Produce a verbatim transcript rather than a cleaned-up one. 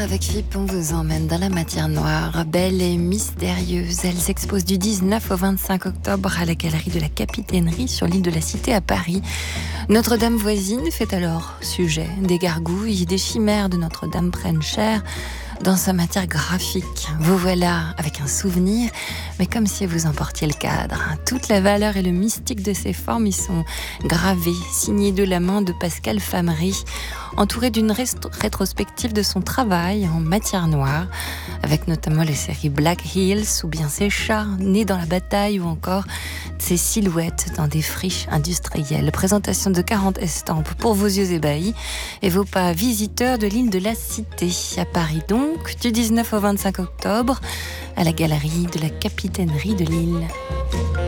avec Philippe, on vous emmène dans la matière noire, belle et mystérieuse. Elle s'expose du dix-neuf au vingt-cinq octobre à la galerie de la Capitainerie sur l'île de la Cité à Paris. Notre-Dame voisine fait alors sujet. Des gargouilles, des chimères de Notre-Dame prennent chair dans sa matière graphique. Vous voilà avec un souvenir, mais comme si vous emportiez le cadre. Toute la valeur et le mystique de ces formes y sont gravés, signés de la main de Pascal Famery, entouré d'une rest- rétrospective de son travail en matière noire, avec notamment les séries Black Hills ou bien ses chats nés dans la bataille ou encore ses silhouettes dans des friches industrielles. Présentation de quarante estampes pour vos yeux ébahis et vos pas visiteurs de l'île de la Cité à Paris, donc du dix-neuf au vingt-cinq octobre à la galerie de la Capitainerie de Lille.